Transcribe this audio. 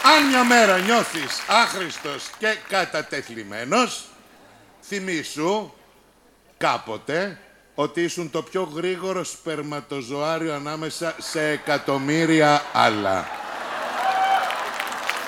Αν μια μέρα νιώθεις άχρηστος και κατατεθλιμμένος, θυμήσου κάποτε ότι ήσουν το πιο γρήγορο σπερματοζωάριο ανάμεσα σε εκατομμύρια άλλα.